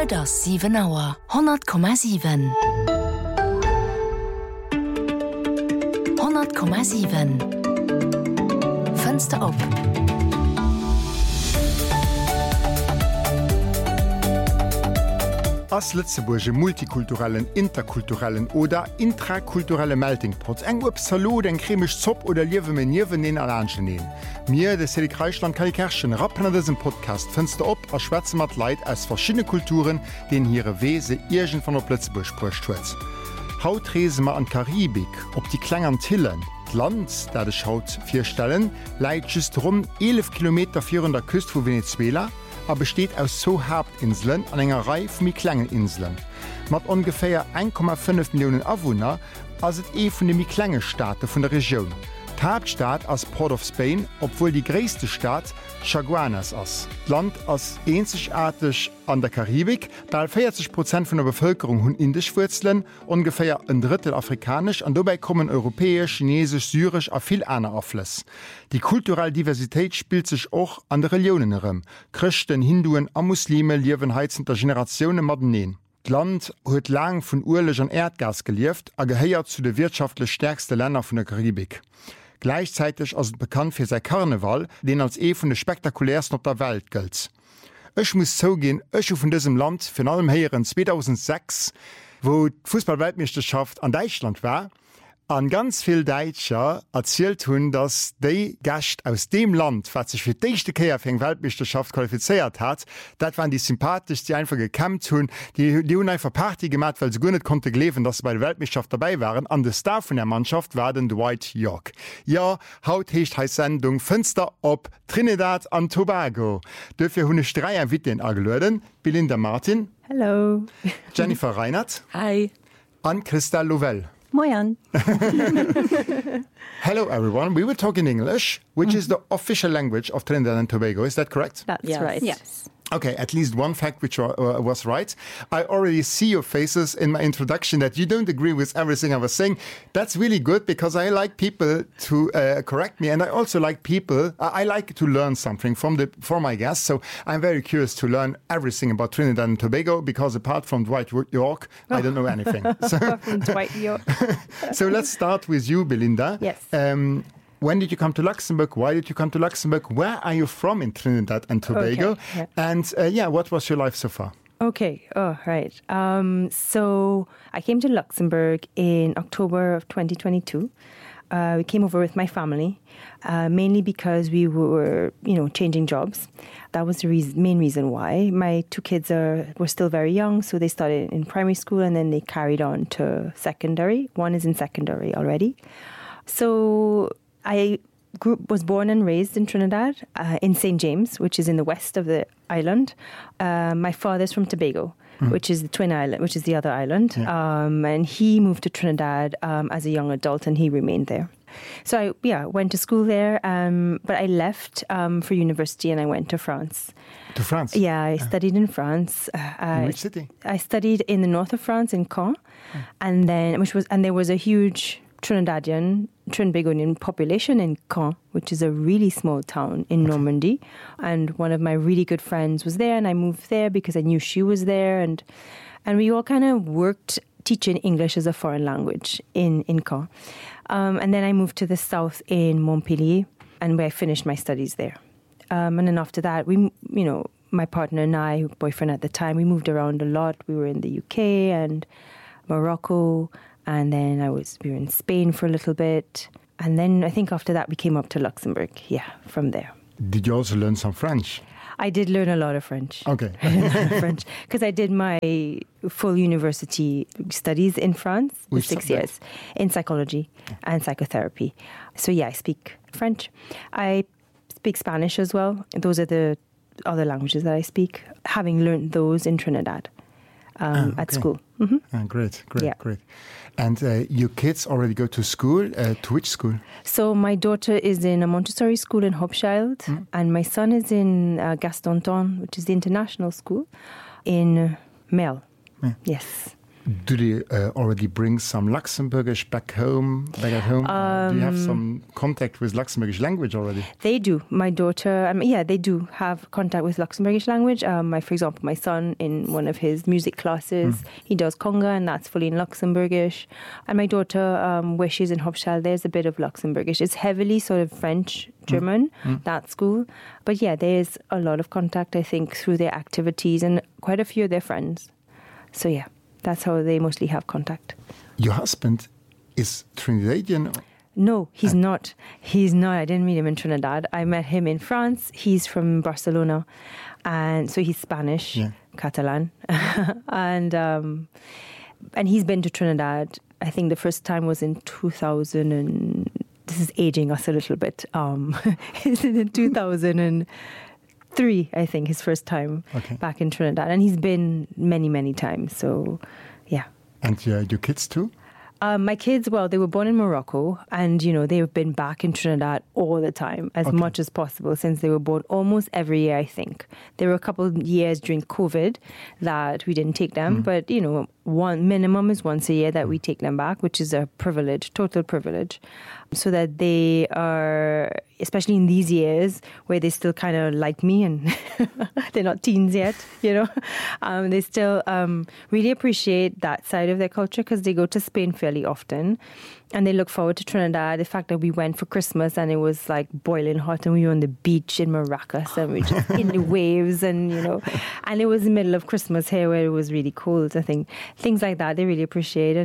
Et ass 7 Auer 100,7. 100,7. Fenster op. Als Lützeburge multikulturellen, interkulturellen oder intrakulturelle Meltingpots eng op Salot en cremisch Zopp oder liewe men niewen den Alange neen. Mir de Selik Reichland Kalikerchen rappen an diesem Podcast Fenster op a Schwätze mat Leiit aus verschiedene Kulturen, den hire Wese Irgen von der Plötzeburg spricht huet. Haut rese ma an Karibik, op die Klang an Tillen. Land, da de Haut 4 Stellen, leit just rund 11 Kilometer vor der Küste von Venezuela, aber besteht aus so Hauptinseln an enger Reihe von kleinen Inseln. Mit ungefähr 1,5 Millionen Einwohner ist es von den kleinen Staaten von der Region. Die Hauptstadt ist Port of Spain, obwohl die größte Stadt Chaguanas ist. Das Land ist einzigartig an der Karibik, da 40% von der Bevölkerung haben indische Wurzeln, ungefähr ein Drittel afrikanisch und dabei kommen europäisch, chinesisch, syrisch und viel andere Einflüsse. Die kulturelle Diversität spielt sich auch an den Religionen herum. Christen, Hinduen und Muslime leben heizender Generationen mit denen. Das Land hat lang von Urlech und Erdgas gelebt und gehört zu den wirtschaftlich stärksten Ländern von der Karibik. Gleichzeitig ist es bekannt für sein Karneval, den als von den spektakulärsten auf der Welt gilt. Ich muss zugeben, ich habe von diesem Land, vor allem hier in 2006, wo die Fußball-Weltmeisterschaft an Deutschland war, an ganz viel Deutscher erzählt haben, dass die Gäste aus dem Land, was sich für die erste Kehr für eine Weltmeisterschaft qualifiziert hat, das waren die sympathisch, die einfach gekämpft haben, die haben einfach Party gemacht, weil sie gar nicht konnten glauben, dass sie bei der Weltmeisterschaft dabei waren. Und der Star von der Mannschaft war dann Dwight York. Ja, heute heißt die Sendung Fenster op Trinidad und Tobago. Dafür habe ich 3 Inviten angeladen. Belinda Martin. Hello. Jennifer Reinhardt. Hi. Und Christa Lovell. Moyan. Hello everyone, we will talk in English, which is the official language of Trinidad and Tobago, is that correct? That's right. Yes. Okay, at least one fact which was right. I already see your faces in my introduction that you don't agree with everything I was saying. That's really good because I like people to correct me, and I also like people, I like to learn something from my guests, so I'm very curious to learn everything about Trinidad and Tobago because apart from Dwight York, I don't know anything. Apart from Dwight York. So let's start with you, Belinda. Yes. When did you come to Luxembourg? Why did you come to Luxembourg? Where are you from in Trinidad and Tobago? Okay, yeah. And what was your life so far? Okay, right. So I came to Luxembourg in October of 2022. We came over with my family, mainly because we were, changing jobs. That was the main reason why. My 2 kids were still very young, so they started in primary school and then they carried on to secondary. One is in secondary already. So I was born and raised in Trinidad, in St. James, which is in the west of the island. My father's from Tobago, which is the twin island, which is the other island. Yeah. And he moved to Trinidad as a young adult, and he remained there. So I went to school there, but I left for university and I went to France. To France? Yeah, I studied in France. In which city? I studied in the north of France, in Caen, and there was a huge Trinbagonian population in Caen, which is a really small town in Normandy. And one of my really good friends was there, and I moved there because I knew she was there. And we all kind of worked teaching English as a foreign language in Caen. And then I moved to the south in Montpellier, and where I finished my studies there. And then after that, my partner and I, boyfriend at the time, we moved around a lot. We were in the UK and Morocco. And then we were in Spain for a little bit. And then I think after that we came up to Luxembourg, from there. Did you also learn some French? I did learn a lot of French. Okay. French, because I did my full university studies in France for 6 years in psychology and psychotherapy. So I speak French. I speak Spanish as well. Those are the other languages that I speak, having learned those in Trinidad at school. Mm-hmm. Great. And your kids already go to school? To which school? So my daughter is in a Montessori school in Hopschild, and my son is in Gastonton, which is the international school, in Mel. Yeah. Yes. Do they already bring some Luxembourgish back at home? Do you have some contact with Luxembourgish language already? They do. My daughter, they do have contact with Luxembourgish language. For example, my son, in one of his music classes, he does conga, and that's fully in Luxembourgish. And my daughter, where she's in Hofstall, there's a bit of Luxembourgish. It's heavily sort of French, German, that school. But yeah, there's a lot of contact, I think, through their activities and quite a few of their friends. So yeah. That's how they mostly have contact. Your husband is Trinidadian? No, he's not. He's not. I didn't meet him in Trinidad. I met him in France. He's from Barcelona. And so he's Spanish, Catalan. and he's been to Trinidad. I think the first time was in 2000 and... This is aging us a little bit. In 2003, I think, his first time back in Trinidad. And he's been many, many times. So, yeah. And your kids too? My kids, well, they were born in Morocco. And, they've been back in Trinidad all the time, as much as possible since they were born, almost every year, I think. There were a couple of years during COVID that we didn't take them. But, one minimum is once a year that we take them back, which is a privilege, total privilege. So that they are, especially in these years where they still kind of like me and they're not teens yet, they still really appreciate that side of their culture because they go to Spain fairly often and they look forward to Trinidad. The fact that we went for Christmas and it was like boiling hot and we were on the beach in Maracas and we were just in the waves and, and it was the middle of Christmas here where it was really cold. I think things like that they really appreciate.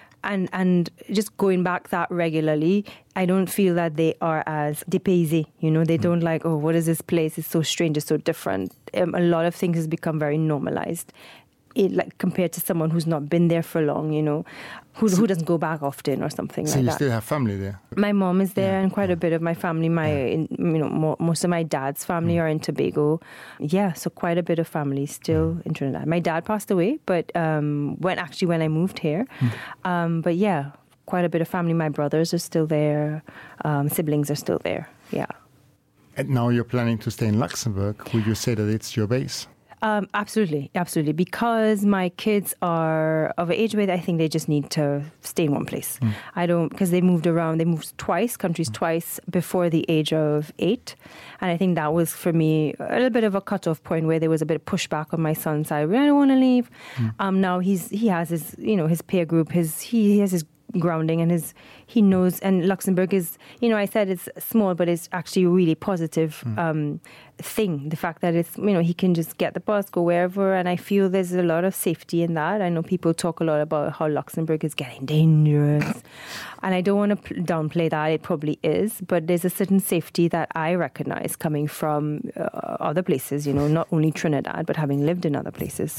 And just going back that regularly, I don't feel that they are as dépaysés, They don't like, oh, what is this place? It's so strange, it's so different. A lot of things has become very normalized. Like compared to someone who's not been there for long, who doesn't go back often or something like that. So you still have family there? My mom is there and quite a bit of my family. Most of my dad's family are in Tobago. Yeah, so quite a bit of family still in Trinidad. My dad passed away, but when I moved here. But yeah, quite a bit of family. My brothers are still there. Siblings are still there. Yeah. And now you're planning to stay in Luxembourg. Would you say that it's your base? Absolutely. Because my kids are of an age where I think they just need to stay in one place. Because they moved around, they moved countries twice before the age of 8. And I think that was for me a little bit of a cutoff point where there was a bit of pushback on my son's side. I don't want to leave. Now he has his, his peer group, he has his grounding and he knows, and Luxembourg is, I said it's small, but it's actually a really positive thing. The fact that it's, he can just get the bus, go wherever, and I feel there's a lot of safety in that. I know people talk a lot about how Luxembourg is getting dangerous, and I don't want to downplay that. It probably is, but there's a certain safety that I recognize coming from other places, not only Trinidad, but having lived in other places.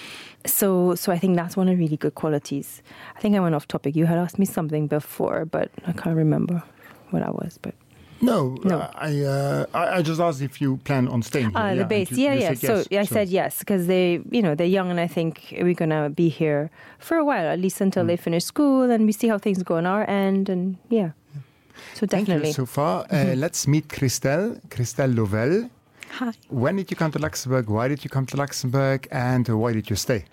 So I think that's one of the really good qualities. I think I went off topic. You had asked me something before, but I can't remember what I was. But no. I just asked if you plan on staying here. The base, you yeah. So I said yes because they're young, and I think we're gonna be here for a while, at least until they finish school, and we see how things go on our end, and yeah. So definitely. Thank you so far. Let's meet Christelle Lovell. Hi. When did you come to Luxembourg? Why did you come to Luxembourg? And why did you stay?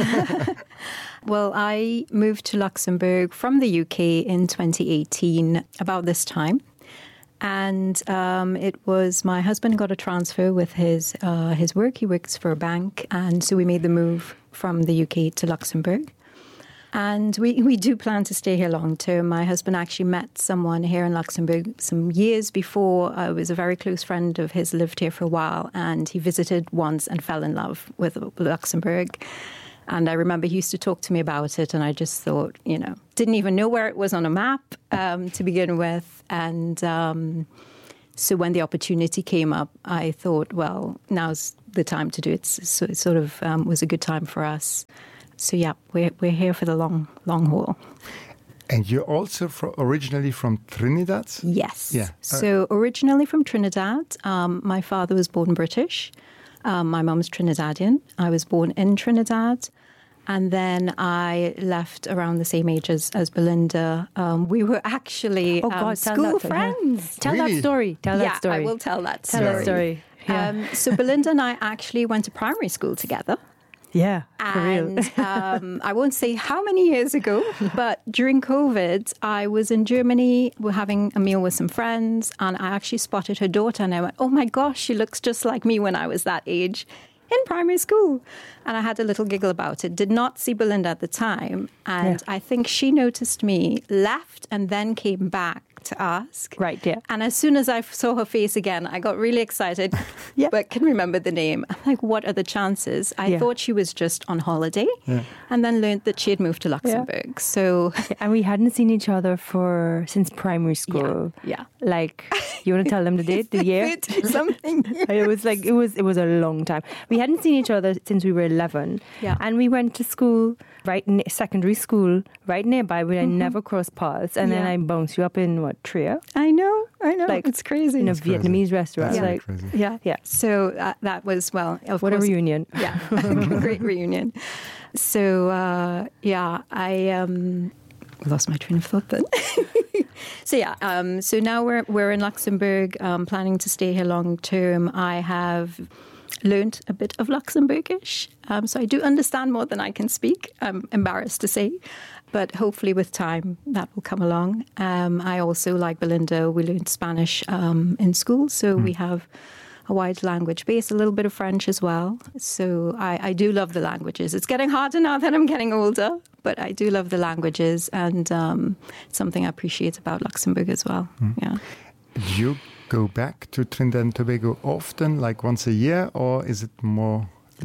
Well, I moved to Luxembourg from the UK in 2018, about this time. And it was my husband got a transfer with his work. He works for a bank. And so we made the move from the UK to Luxembourg. And we do plan to stay here long term. My husband actually met someone here in Luxembourg some years before. I was a very close friend of his, lived here for a while, and he visited once and fell in love with Luxembourg. And I remember he used to talk to me about it, and I just thought, didn't even know where it was on a map to begin with. And so when the opportunity came up, I thought, well, now's the time to do it. So it sort of was a good time for us. So yeah, we're here for the long haul. And you're also originally from Trinidad? Yes. Yeah. So originally from Trinidad. My father was born British. My mum's Trinidadian. I was born in Trinidad. And then I left around the same age as Belinda. We were actually school friends. Tell that story. I will tell that story. Yeah. So Belinda and I actually went to primary school together. Yeah, for real. And I won't say how many years ago, but during COVID, I was in Germany. We're having a meal with some friends, and I actually spotted her daughter, and I went, oh my gosh, she looks just like me when I was that age in primary school. And I had a little giggle about it. Did not see Belinda at the time. And I think she noticed me, left, and then came back to ask. Right, yeah. And as soon as I saw her face again, I got really excited, but can remember the name. I'm like, what are the chances? I thought she was just on holiday and then learned that she had moved to Luxembourg. So, and we hadn't seen each other since primary school. Yeah. Like, you want to tell them the date, the year? Something. It was like, it was a long time. We hadn't seen each other since we were 11. Yeah. And we went to school, secondary school, right nearby, but I never crossed paths. And then I bounced you up in, Trier? I know. Like, it's crazy. In a Vietnamese restaurant. That's like, crazy. Yeah. So that was, well, of what course. a reunion. Yeah. Great reunion. So, I lost my train of thought then. So now we're in Luxembourg, planning to stay here long term. I have learned a bit of Luxembourgish. So I do understand more than I can speak, I'm embarrassed to say. But hopefully with time, that will come along. I also, like Belinda, we learned Spanish in school. So we have a wide language base, a little bit of French as well. So I do love the languages. It's getting harder now that I'm getting older, but I do love the languages. And it's something I appreciate about Luxembourg as well. Yeah. Do you go back to Trinidad and Tobago often, like once a year, or is it more...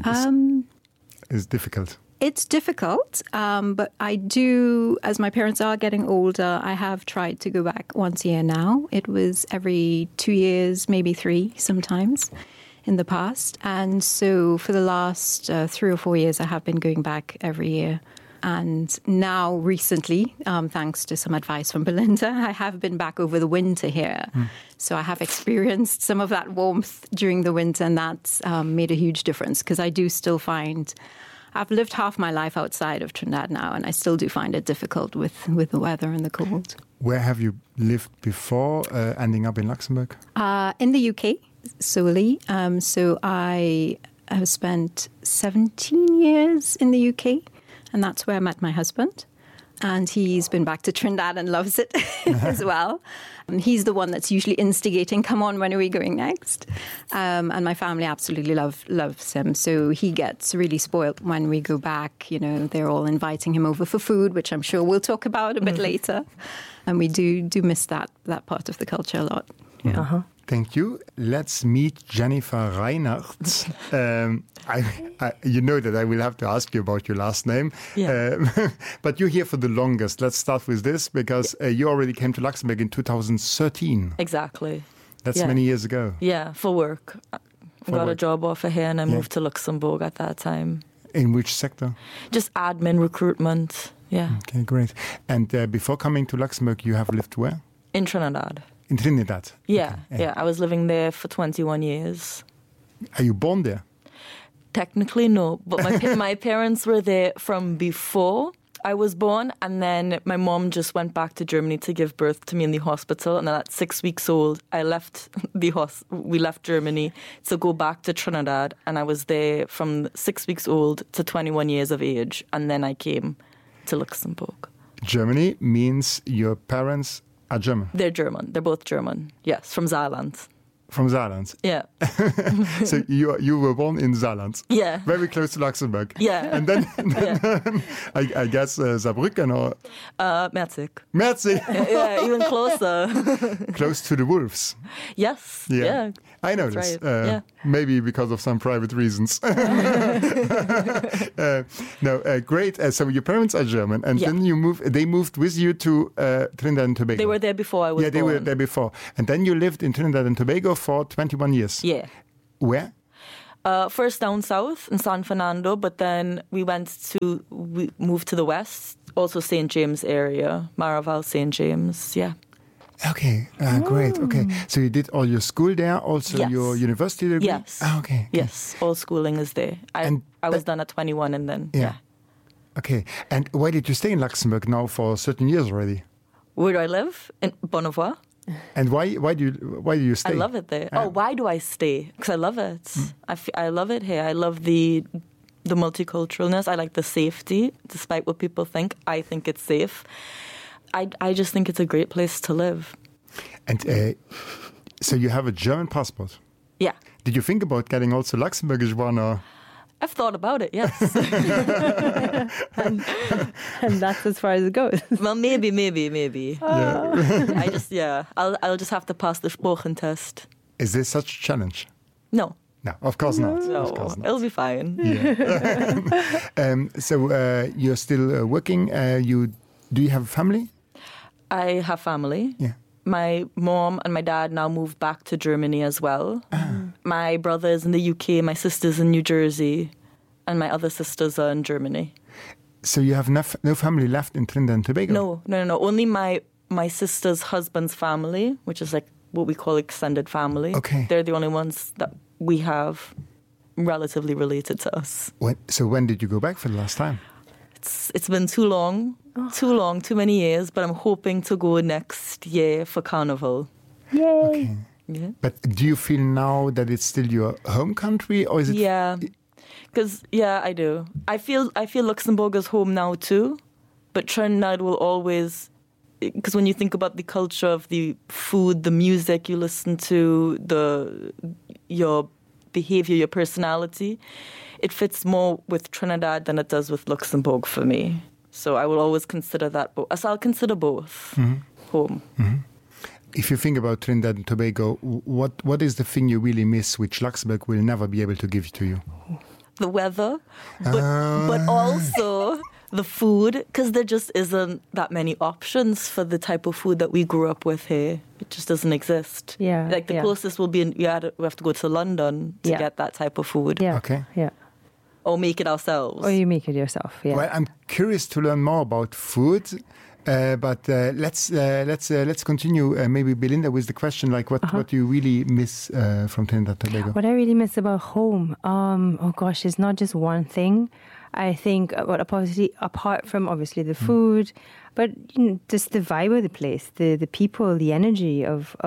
It's difficult? It's difficult, but I do, as my parents are getting older, I have tried to go back once a year now. It was every 2 years, maybe 3 sometimes in the past. And so for the last 3 or 4 years, I have been going back every year. And now recently, thanks to some advice from Belinda, I have been back over the winter here. So I have experienced some of that warmth during the winter, and that's made a huge difference because I do still find... I've lived half my life outside of Trinidad now, and I still do find it difficult with the weather and the cold. Where have you lived before ending up in Luxembourg? In the UK, solely. So I have spent 17 years in the UK, and that's where I met my husband. And he's been back to Trinidad and loves it as well. He's the one that's usually instigating, come on, when are we going next? And my family absolutely loves him. So he gets really spoiled when we go back. You know, they're all inviting him over for food, which I'm sure we'll talk about a bit later. And we do miss that part of the culture a lot. Yeah. Thank you. Let's meet Jennifer Reinhardt. You know that I will have to ask you about your last name. Yeah. But you're here for the longest. Let's start with this because you already came to Luxembourg in 2013. Exactly. That's many years ago. Yeah, for work. I got a job offer here and I moved to Luxembourg at that time. In which sector? Just admin, recruitment. Yeah. Okay, great. And before coming to Luxembourg, you have lived where? In Trinidad. In Trinidad? Yeah, okay. Yeah. I was living there for 21 years. Are you born there? Technically, no. But my parents were there from before I was born. And then my mom just went back to Germany to give birth to me in the hospital. And then at 6 weeks old, we left Germany to go back to Trinidad. And I was there from 6 weeks old to 21 years of age. And then I came to Luxembourg. Germany means your parents are German? They're German. They're both German. Yes, from Saarland. From Saarland? Yeah. So you were born in Saarland? Yeah. Very close to Luxembourg? Yeah. And then I guess Saarbrücken or? Merzig. Merzig? Yeah, even closer. Close to the wolves? Yes. Yeah. I know this. Right. Maybe because of some private reasons. Great. So your parents are German, and then they moved with you to Trinidad and Tobago. They were there before I was born. Yeah, they were there before. And then you lived in Trinidad and Tobago for 21 years. Yeah. Where? First down south in San Fernando, but then we moved to the west, also St. James area, Maraval, St. James, yeah. Okay, great. Okay, so you did all your school there, also your university degree? Yes. Okay. Yes, all schooling is there. I was done at 21 and then, Okay, and why did you stay in Luxembourg now for certain years already? Where do I live? In Bonnevoie. And why do you stay? I love it there. Why do I stay? Because I love it. I love it here. I love the the multiculturalness. I like the safety, despite what people think. I think it's safe. I just think it's a great place to live. And so you have a German passport? Yeah. Did you think about getting also Luxembourgish one? Or? I've thought about it, yes. and that's as far as it goes. Well, maybe. Yeah. I'll just have to pass the Sprachentest. Is this such a challenge? No. No, of course not. No, of course not. It'll be fine. Yeah. So you're still working. Do you have a family? I have family. Yeah. My mom and my dad now moved back to Germany as well. My brother is in the UK, my sister's in New Jersey, and my other sisters are in Germany. So you have no family left in Trinidad and Tobago? No. Only my sister's husband's family, which is like what we call extended family. Okay. They're the only ones that we have relatively related to us. So when did you go back for the last time? It's been too long, too many years, but I'm hoping to go next year for Carnival. Yay! Okay. Yeah. But do you feel now that it's still your home country, or is it? Yeah, because I do. I feel Luxembourg is home now too, but Trinidad will always, because when you think about the culture of the food, the music you listen to, your behavior, your personality, it fits more with Trinidad than it does with Luxembourg for me. So I will always consider that. So I'll consider both home. Mm-hmm. If you think about Trinidad and Tobago, what is the thing you really miss which Luxembourg will never be able to give to you? The weather, but also the food, because there just isn't that many options for the type of food that we grew up with here. It just doesn't exist. Yeah, like the closest will be we have to go to London to get that type of food. Yeah. Okay. Yeah. Or make it ourselves. Or you make it yourself. Yeah. Well, I'm curious to learn more about food. But let's continue. Maybe Belinda with the question, like what do you really miss from Trinidad and Tobago? What I really miss about home, it's not just one thing. I think apart from obviously the food, but just the vibe of the place, the people, the energy of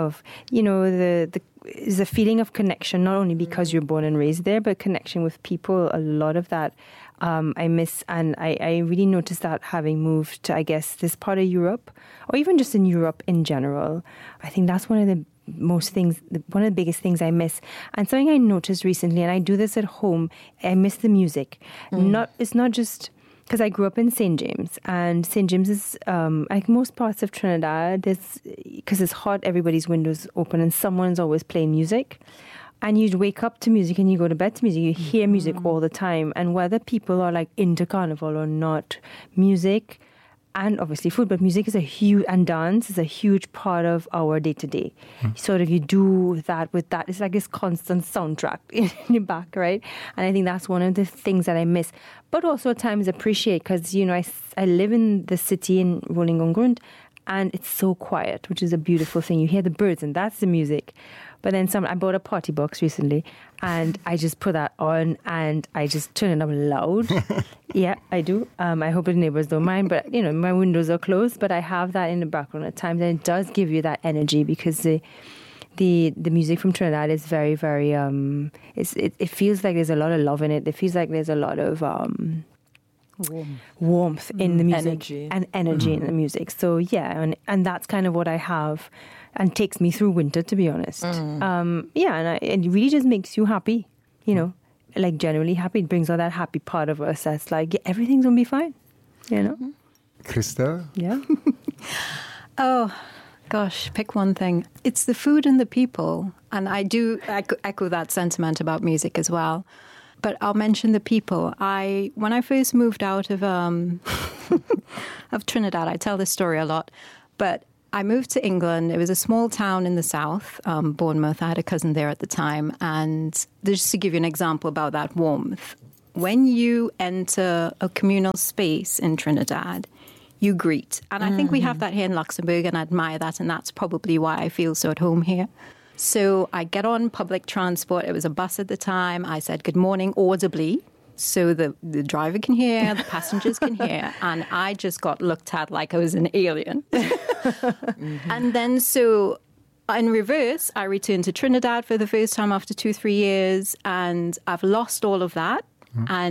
is a feeling of connection, not only because you're born and raised there, but connection with people. A lot of that I miss, and I really noticed that having moved to, I guess, this part of Europe, or even just in Europe in general. I think that's one of the biggest things I miss. And something I noticed recently, and I do this at home, I miss the music. It's not just because I grew up in St. James, and St. James is like most parts of Trinidad, because it's hot, everybody's windows open and someone's always playing music. And you wake up to music and you go to bed to music. You hear music all the time. And whether people are like into Carnival or not, music and obviously food, but music is and dance is a huge part of our day to day. Sort of you do that with that. It's like this constant soundtrack in your back, right? And I think that's one of the things that I miss. But also at times appreciate, because, I live in the city in Rolling on Grund, and it's so quiet, which is a beautiful thing. You hear the birds and that's the music. But then I bought a party box recently, and I just put that on and I just turn it up loud. Yeah, I do. I hope the neighbors don't mind, but my windows are closed, but I have that in the background at times, and it does give you that energy, because the music from Trinidad is very, very it feels like there's a lot of love in it. It feels like there's a lot of warmth in the music, and energy in the music. So yeah, and that's kind of what I have, and takes me through winter, to be honest. And it really just makes you happy, like generally happy. It brings out that happy part of us that's like, everything's gonna be fine, Christa? Yeah. Oh gosh, pick one thing. It's the food and the people, and I do echo that sentiment about music as well. But I'll mention the people. When I first moved out of of Trinidad, I tell this story a lot, but I moved to England. It was a small town in the south, Bournemouth. I had a cousin there at the time. And just to give you an example about that warmth, when you enter a communal space in Trinidad, you greet. And I think we have that here in Luxembourg, and I admire that. And that's probably why I feel so at home here. So I get on public transport. It was a bus at the time. I said, good morning, audibly, so the driver can hear, the passengers can hear. And I just got looked at like I was an alien. And then so in reverse, I returned to Trinidad for the first time after 2-3 years. And I've lost all of that. And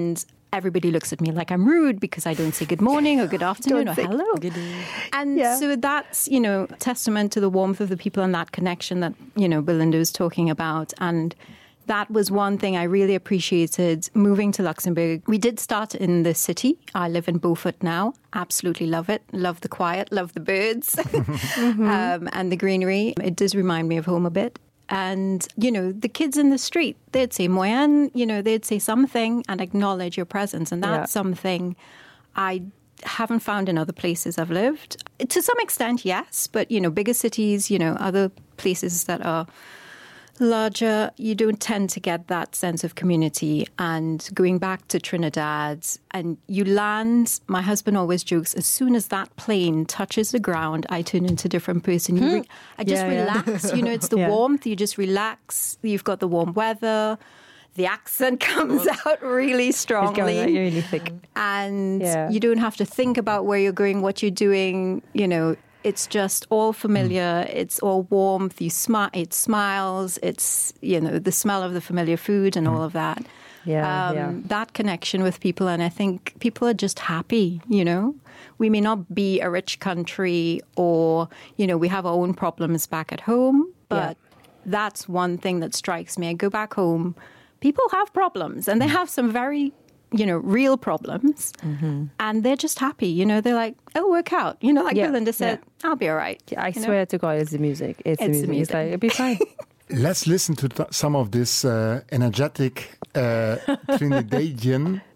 everybody looks at me like I'm rude because I don't say good morning or good afternoon or hello. And so that's, testament to the warmth of the people and that connection that, Belinda was talking about. And that was one thing I really appreciated moving to Luxembourg. We did start in the city. I live in Beaufort now. Absolutely love it. Love the quiet, love the birds and the greenery. It does remind me of home a bit. And, the kids in the street, they'd say moyen, they'd say something and acknowledge your presence. And that's something I haven't found in other places I've lived. To some extent, yes. But, bigger cities, other places that are larger, you don't tend to get that sense of community. And going back to Trinidad, and you land, my husband always jokes, as soon as that plane touches the ground, I turn into a different person. I just relax. It's the warmth. You just relax. You've got the warm weather. The accent comes out really strongly. It's going out really thick. And you don't have to think about where you're going, what you're doing, It's just all familiar. It's all warmth. It smiles. It's, the smell of the familiar food and all of that. That connection with people. And I think people are just happy, We may not be a rich country or, we have our own problems back at home. But that's one thing that strikes me. I go back home. People have problems and they have some very real problems. And they're just happy. They're like, it'll work out. Like Belinda said, I'll be all right. I swear to God, it's the music. It's the music. It's like, it'll be fine. Let's listen to some of this energetic Trinidadian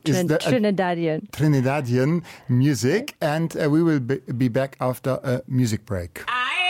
music. And we will be back after a music break.